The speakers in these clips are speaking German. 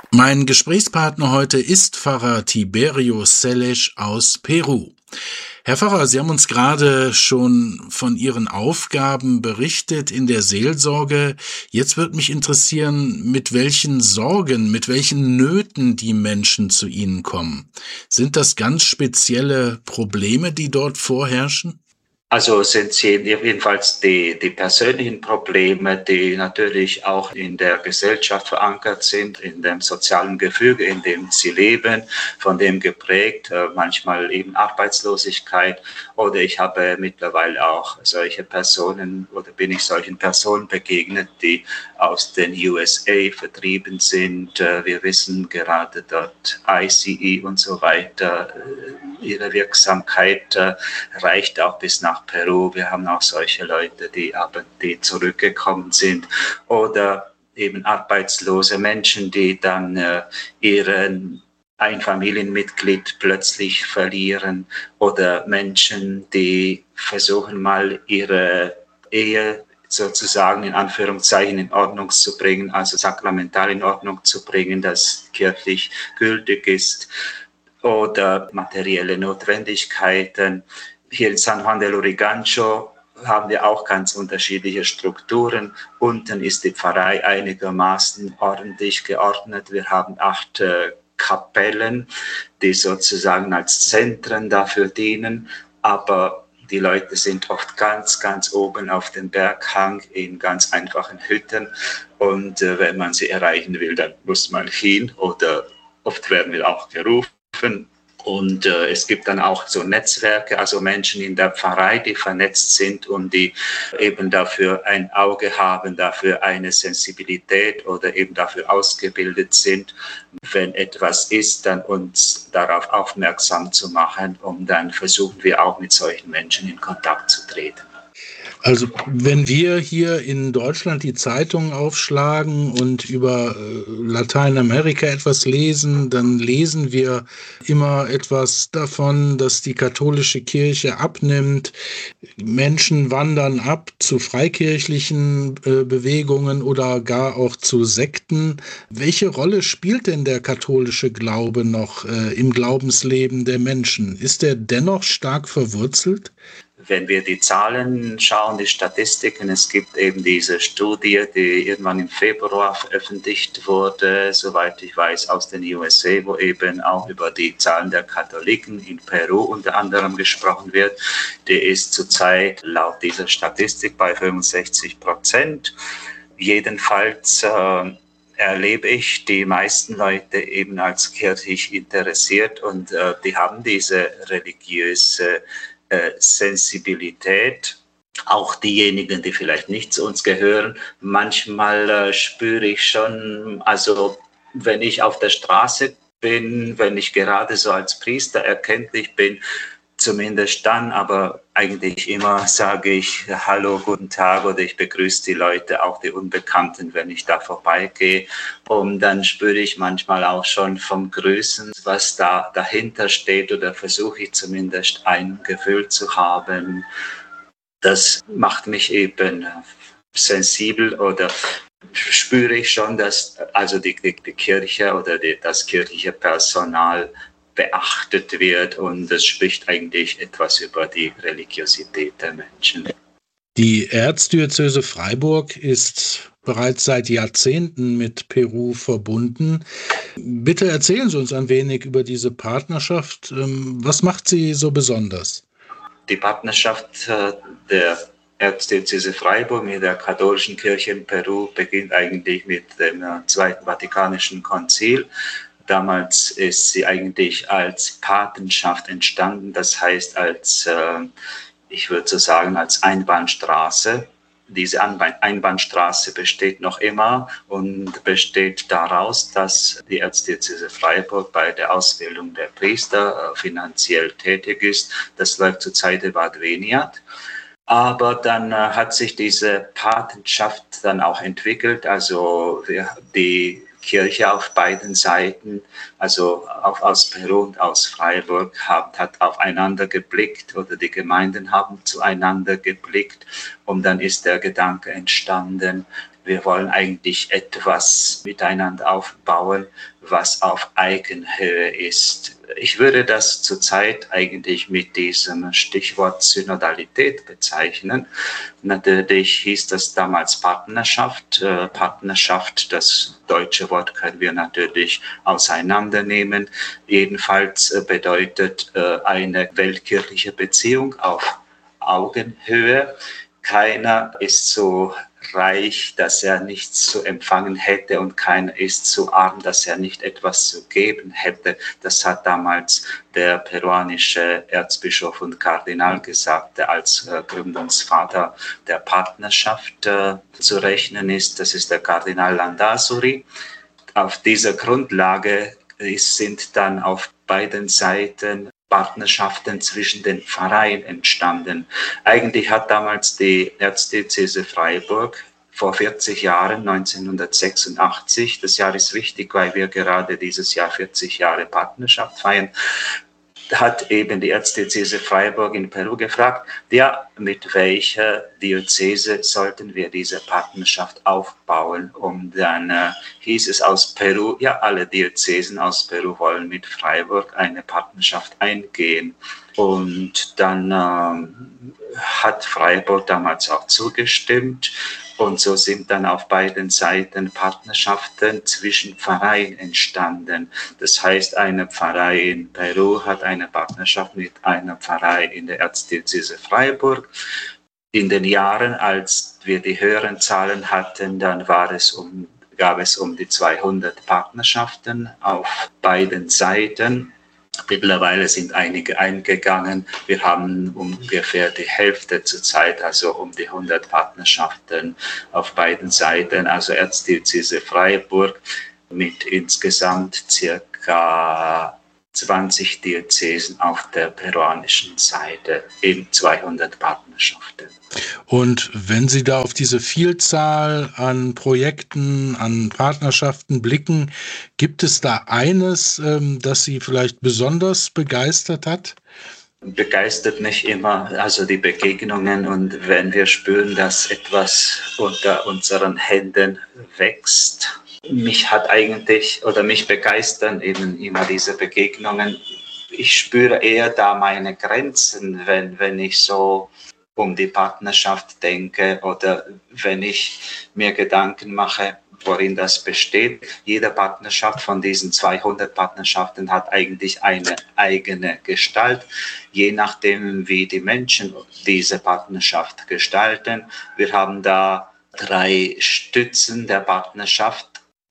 Mein Gesprächspartner heute ist Pfarrer Tiberio Seles aus Peru. Herr Pfarrer, Sie haben uns gerade schon von Ihren Aufgaben berichtet in der Seelsorge. Jetzt würde mich interessieren, mit welchen Sorgen, mit welchen Nöten die Menschen zu Ihnen kommen. Sind das ganz spezielle Probleme, die dort vorherrschen? Also sind sie jedenfalls die persönlichen Probleme, die natürlich auch in der Gesellschaft verankert sind, in dem sozialen Gefüge, in dem sie leben, von dem geprägt, manchmal eben Arbeitslosigkeit. Oder ich habe mittlerweile auch solche Personen oder bin ich solchen Personen begegnet, die aus den USA vertrieben sind. Wir wissen gerade dort ICE und so weiter. Ihre Wirksamkeit reicht auch bis nach Peru. Wir haben auch solche Leute, die zurückgekommen sind. Oder eben arbeitslose Menschen, die dann ein Familienmitglied plötzlich verlieren. Oder Menschen, die versuchen mal ihre Ehe sozusagen in Anführungszeichen in Ordnung zu bringen, also sakramental in Ordnung zu bringen, das kirchlich gültig ist. Oder materielle Notwendigkeiten. Hier in San Juan del Urigancho haben wir auch ganz unterschiedliche Strukturen. Unten ist die Pfarrei einigermaßen ordentlich geordnet. Wir haben 8 Kapellen, die sozusagen als Zentren dafür dienen. Aber die Leute sind oft ganz, ganz oben auf dem Berghang in ganz einfachen Hütten. Und wenn man sie erreichen will, dann muss man hin oder oft werden wir auch gerufen. Und es gibt dann auch so Netzwerke, also Menschen in der Pfarrei, die vernetzt sind und die eben dafür ein Auge haben, dafür eine Sensibilität oder eben dafür ausgebildet sind, wenn etwas ist, dann uns darauf aufmerksam zu machen. Und dann versuchen wir auch mit solchen Menschen in Kontakt zu treten. Also wenn wir hier in Deutschland die Zeitungen aufschlagen und über Lateinamerika etwas lesen, dann lesen wir immer etwas davon, dass die katholische Kirche abnimmt. Menschen wandern ab zu freikirchlichen Bewegungen oder gar auch zu Sekten. Welche Rolle spielt denn der katholische Glaube noch im Glaubensleben der Menschen? Ist er dennoch stark verwurzelt? Wenn wir die Zahlen schauen, die Statistiken, es gibt eben diese Studie, die irgendwann im Februar veröffentlicht wurde, soweit ich weiß, aus den USA, wo eben auch über die Zahlen der Katholiken in Peru unter anderem gesprochen wird. Die ist zurzeit laut dieser Statistik bei 65%. Jedenfalls erlebe ich die meisten Leute eben als kirchlich interessiert und die haben diese religiöse Sensibilität, auch diejenigen, die vielleicht nicht zu uns gehören. Manchmal spüre ich schon, also wenn ich auf der Straße bin, wenn ich gerade so als Priester erkenntlich bin, zumindest dann, aber eigentlich immer sage ich Hallo, guten Tag oder ich begrüße die Leute, auch die Unbekannten, wenn ich da vorbeigehe. Und dann spüre ich manchmal auch schon vom Grüßen, was da dahinter steht oder versuche ich zumindest ein Gefühl zu haben. Das macht mich eben sensibel oder spüre ich schon, dass also die Kirche oder das kirchliche Personal beachtet wird und es spricht eigentlich etwas über die Religiosität der Menschen. Die Erzdiözese Freiburg ist bereits seit Jahrzehnten mit Peru verbunden. Bitte erzählen Sie uns ein wenig über diese Partnerschaft. Was macht sie so besonders? Die Partnerschaft der Erzdiözese Freiburg mit der katholischen Kirche in Peru beginnt eigentlich mit dem Zweiten Vatikanischen Konzil. Damals ist sie eigentlich als Patenschaft entstanden, das heißt als, ich würde so sagen, als Einbahnstraße. Diese Einbahnstraße besteht noch immer und besteht daraus, dass die Erzdiözese Freiburg bei der Ausbildung der Priester finanziell tätig ist. Das läuft zur Zeit der Vadveniat. Aber dann hat sich diese Patenschaft dann auch entwickelt, also die Kirche auf beiden Seiten, also auch aus Peru und aus Freiburg, hat aufeinander geblickt oder die Gemeinden haben zueinander geblickt und dann ist der Gedanke entstanden, Wir wollen eigentlich etwas miteinander aufbauen, was auf Augenhöhe ist. Ich würde das zurzeit eigentlich mit diesem Stichwort Synodalität bezeichnen. Natürlich hieß das damals Partnerschaft. Partnerschaft, das deutsche Wort können wir natürlich auseinandernehmen. Jedenfalls bedeutet eine weltkirchliche Beziehung auf Augenhöhe. Keiner ist so reich, dass er nichts zu empfangen hätte und keiner ist so arm, dass er nicht etwas zu geben hätte. Das hat damals der peruanische Erzbischof und Kardinal gesagt, der als Gründungsvater der Partnerschaft zu rechnen ist. Das ist der Kardinal Landázuri. Auf dieser Grundlage sind dann auf beiden Seiten Partnerschaften zwischen den Pfarreien entstanden. Eigentlich hat damals die Erzdiözese Freiburg vor 40 Jahren, 1986, das Jahr ist wichtig, weil wir gerade dieses Jahr 40 Jahre Partnerschaft feiern, hat eben die Erzdiözese Freiburg in Peru gefragt, ja, mit welcher Diözese sollten wir diese Partnerschaft aufbauen? Und dann hieß es aus Peru, ja, alle Diözesen aus Peru wollen mit Freiburg eine Partnerschaft eingehen. Und dann hat Freiburg damals auch zugestimmt. Und so sind dann auf beiden Seiten Partnerschaften zwischen Pfarreien entstanden. Das heißt, eine Pfarrei in Peru hat eine Partnerschaft mit einer Pfarrei in der Erzdiözese Freiburg. In den Jahren, als wir die höheren Zahlen hatten, dann gab es um die 200 Partnerschaften auf beiden Seiten. Mittlerweile sind einige eingegangen. Wir haben ungefähr die Hälfte zurzeit, also um die 100 Partnerschaften auf beiden Seiten. Also Erzdiözese Freiburg mit insgesamt circa 20 Diözesen auf der peruanischen Seite, eben 200 Partnerschaften. Und wenn Sie da auf diese Vielzahl an Projekten, an Partnerschaften blicken, gibt es da eines, das Sie vielleicht besonders begeistert hat? Begeistert mich immer, also die Begegnungen, und wenn wir spüren, dass etwas unter unseren Händen wächst. Mich begeistern eben immer diese Begegnungen. Ich spüre eher da meine Grenzen, wenn ich so um die Partnerschaft denke oder wenn ich mir Gedanken mache, worin das besteht. Jede Partnerschaft von diesen 200 Partnerschaften hat eigentlich eine eigene Gestalt, je nachdem, wie die Menschen diese Partnerschaft gestalten. Wir haben da 3 Stützen der Partnerschaft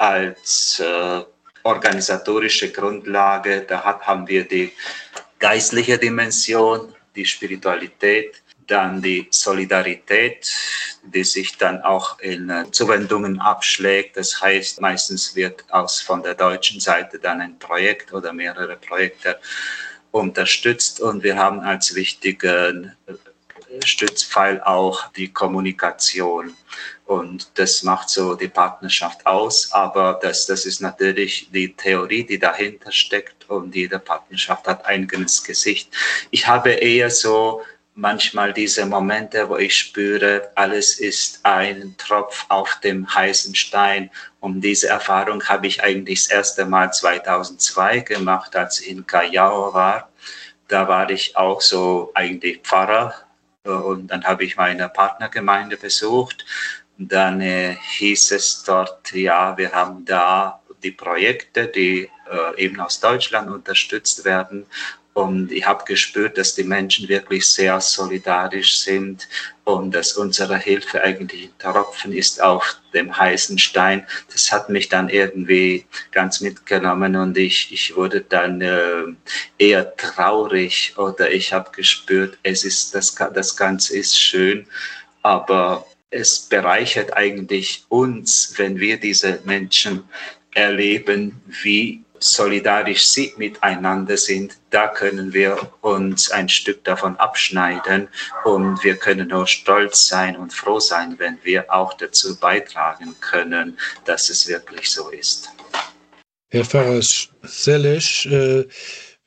als organisatorische Grundlage. Da haben wir die geistliche Dimension, die Spiritualität, dann die Solidarität, die sich dann auch in Zuwendungen abschlägt. Das heißt, meistens wird von der deutschen Seite dann ein Projekt oder mehrere Projekte unterstützt. Und wir haben als wichtigen Stützpfeil auch die Kommunikation. Und das macht so die Partnerschaft aus. Aber das ist natürlich die Theorie, die dahinter steckt. Und jede Partnerschaft hat ein eigenes Gesicht. Ich habe eher so manchmal diese Momente, wo ich spüre, alles ist ein Tropf auf dem heißen Stein. Und diese Erfahrung habe ich eigentlich das erste Mal 2002 gemacht, als ich in Callao war. Da war ich auch so eigentlich Pfarrer. Und dann habe ich meine Partnergemeinde besucht. Und dann hieß es dort, ja, wir haben da die Projekte, die eben aus Deutschland unterstützt werden. Und ich habe gespürt, dass die Menschen wirklich sehr solidarisch sind und dass unsere Hilfe eigentlich ein Tropfen ist auf dem heißen Stein. Das hat mich dann irgendwie ganz mitgenommen und ich wurde dann eher traurig oder ich habe gespürt, das Ganze ist schön, aber es bereichert eigentlich uns, wenn wir diese Menschen erleben, wie solidarisch sie miteinander sind. Da können wir uns ein Stück davon abschneiden und wir können nur stolz sein und froh sein, wenn wir auch dazu beitragen können, dass es wirklich so ist. Herr Pfarrer Szeles,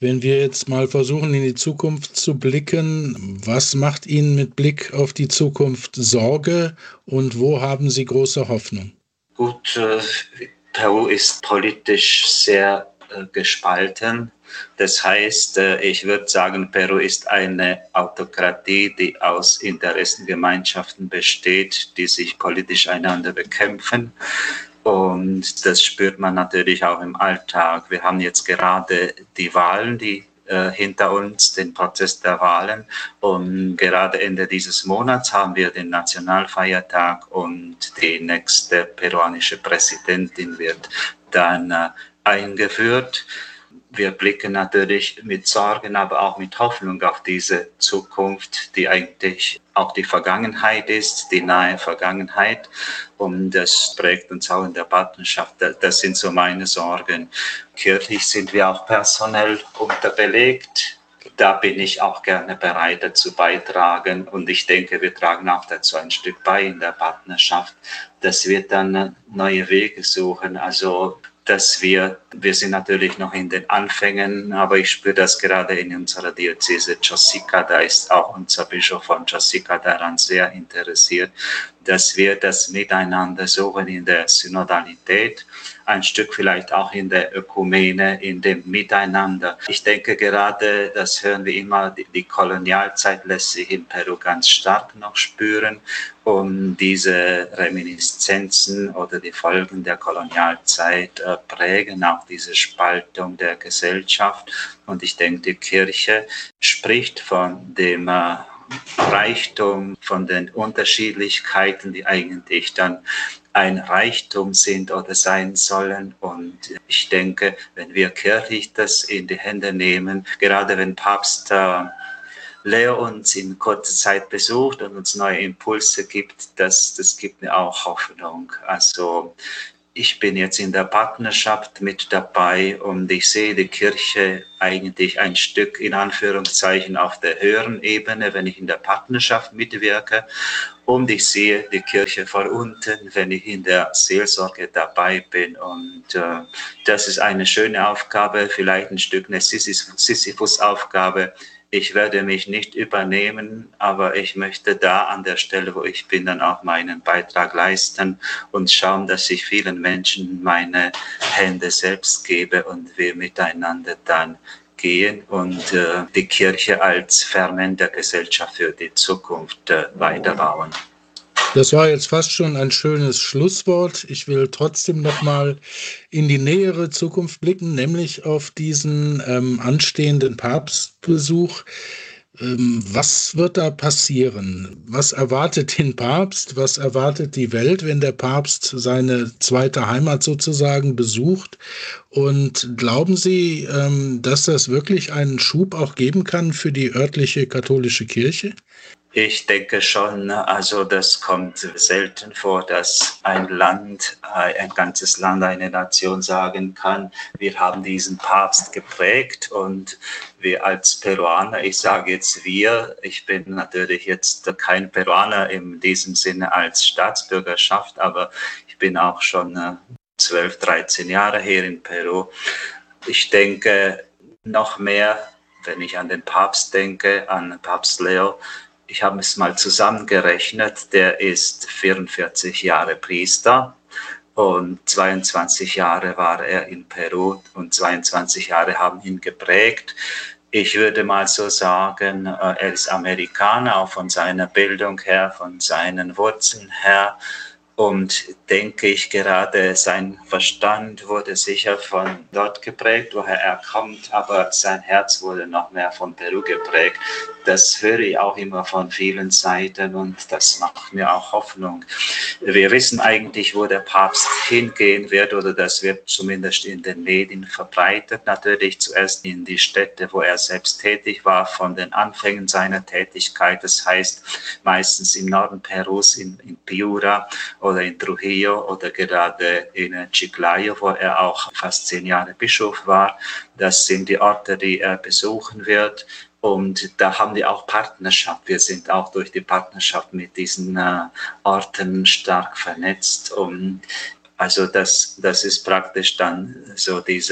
Wenn wir jetzt mal versuchen, in die Zukunft zu blicken, was macht Ihnen mit Blick auf die Zukunft Sorge und wo haben Sie große Hoffnung? Gut, Peru ist politisch sehr gespalten. Das heißt, ich würde sagen, Peru ist eine Autokratie, die aus Interessengemeinschaften besteht, die sich politisch einander bekämpfen. Und das spürt man natürlich auch im Alltag. Wir haben jetzt gerade die Wahlen, die hinter uns, den Prozess der Wahlen. Und gerade Ende dieses Monats haben wir den Nationalfeiertag und die nächste peruanische Präsidentin wird dann eingeführt. Wir blicken natürlich mit Sorgen, aber auch mit Hoffnung auf diese Zukunft, die eigentlich auch die Vergangenheit ist, die nahe Vergangenheit. Und das prägt uns auch in der Partnerschaft. Das sind so meine Sorgen. Kirchlich sind wir auch personell unterbelegt. Da bin ich auch gerne bereit, dazu beitragen. Und ich denke, wir tragen auch dazu ein Stück bei in der Partnerschaft, dass wir dann neue Wege suchen. Also dass wir sind natürlich noch in den Anfängen, aber ich spüre das gerade in unserer Diözese Chosica, da ist auch unser Bischof von Chosica daran sehr interessiert, dass wir das Miteinander suchen in der Synodalität, ein Stück vielleicht auch in der Ökumene, in dem Miteinander. Ich denke gerade, das hören wir immer, die Kolonialzeit lässt sich in Peru ganz stark noch spüren. Und diese Reminiszenzen oder die Folgen der Kolonialzeit prägen auch diese Spaltung der Gesellschaft. Und ich denke, die Kirche spricht von dem Reichtum, von den Unterschiedlichkeiten, die eigentlich dann ein Reichtum sind oder sein sollen. Und ich denke, wenn wir kirchlich das in die Hände nehmen, gerade wenn Papst Leo uns in kurzer Zeit besucht und uns neue Impulse gibt, das gibt mir auch Hoffnung. Also ich bin jetzt in der Partnerschaft mit dabei und ich sehe die Kirche eigentlich ein Stück in Anführungszeichen auf der höheren Ebene, wenn ich in der Partnerschaft mitwirke. Und ich sehe die Kirche von unten, wenn ich in der Seelsorge dabei bin. Und das ist eine schöne Aufgabe, vielleicht ein Stück eine Sisyphus-Aufgabe. Ich werde mich nicht übernehmen, aber ich möchte da an der Stelle, wo ich bin, dann auch meinen Beitrag leisten und schauen, dass ich vielen Menschen meine Hände selbst gebe und wir miteinander dann gehen und die Kirche als Ferment der Gesellschaft für die Zukunft weiterbauen. Das war jetzt fast schon ein schönes Schlusswort. Ich will trotzdem noch mal in die nähere Zukunft blicken, nämlich auf diesen anstehenden Papstbesuch. Was wird da passieren? Was erwartet den Papst? Was erwartet die Welt, wenn der Papst seine zweite Heimat sozusagen besucht? Und glauben Sie, dass das wirklich einen Schub auch geben kann für die örtliche katholische Kirche? Ich denke schon, also das kommt selten vor, dass ein Land, ein ganzes Land, eine Nation sagen kann, wir haben diesen Papst geprägt und wir als Peruaner, ich sage jetzt wir, ich bin natürlich jetzt kein Peruaner in diesem Sinne als Staatsbürgerschaft, aber ich bin auch schon 12, 13 Jahre hier in Peru. Ich denke noch mehr, wenn ich an den Papst denke, an Papst Leo, ich habe es mal zusammengerechnet, der ist 44 Jahre Priester und 22 Jahre war er in Peru und 22 Jahre haben ihn geprägt. Ich würde mal so sagen, er ist Amerikaner, auch von seiner Bildung her, von seinen Wurzeln her. Und denke ich gerade, sein Verstand wurde sicher von dort geprägt, woher er kommt, aber sein Herz wurde noch mehr von Peru geprägt. Das höre ich auch immer von vielen Seiten und das macht mir auch Hoffnung. Wir wissen eigentlich, wo der Papst hingehen wird oder das wird zumindest in den Medien verbreitet. Natürlich zuerst in die Städte, wo er selbst tätig war, von den Anfängen seiner Tätigkeit. Das heißt meistens im Norden Perus, in Piura oder in Trujillo oder gerade in Chiclayo, wo er auch fast 10 Jahre Bischof war. Das sind die Orte, die er besuchen wird. Und da haben wir auch Partnerschaft. Wir sind auch durch die Partnerschaft mit diesen Orten stark vernetzt. Und also das ist praktisch dann so diese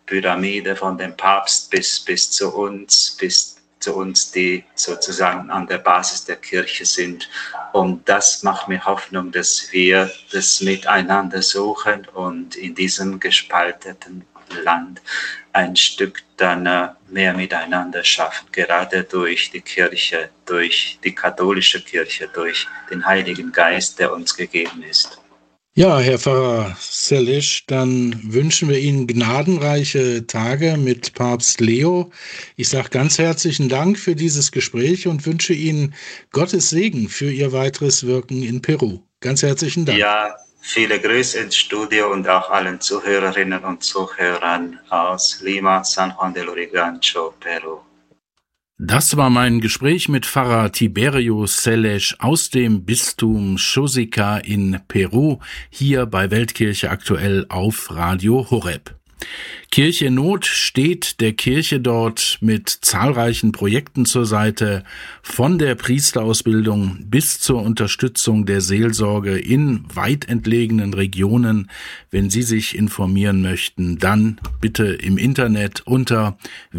Pyramide von dem Papst bis zu uns, die sozusagen an der Basis der Kirche sind. Und das macht mir Hoffnung, dass wir das miteinander suchen und in diesem gespalteten Land ein Stück dann mehr miteinander schaffen, gerade durch die Kirche, durch die katholische Kirche, durch den Heiligen Geist, der uns gegeben ist. Ja, Herr Pfarrer Selisch, dann wünschen wir Ihnen gnadenreiche Tage mit Papst Leo. Ich sage ganz herzlichen Dank für dieses Gespräch und wünsche Ihnen Gottes Segen für Ihr weiteres Wirken in Peru. Ganz herzlichen Dank. Ja, viele Grüße ins Studio und auch allen Zuhörerinnen und Zuhörern aus Lima, San Juan del Urigancho, Peru. Das war mein Gespräch mit Pfarrer Tiberio Selisch aus dem Bistum Chosica in Peru, hier bei Weltkirche aktuell auf Radio Horeb. Kirche in Not steht der Kirche dort mit zahlreichen Projekten zur Seite, von der Priesterausbildung bis zur Unterstützung der Seelsorge in weit entlegenen Regionen. Wenn Sie sich informieren möchten, dann bitte im Internet unter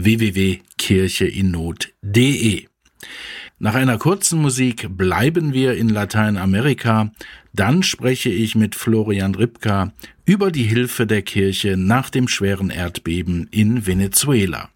www.kircheinnot.de. Nach einer kurzen Musik bleiben wir in Lateinamerika. Dann spreche ich mit Florian Ripka über die Hilfe der Kirche nach dem schweren Erdbeben in Venezuela.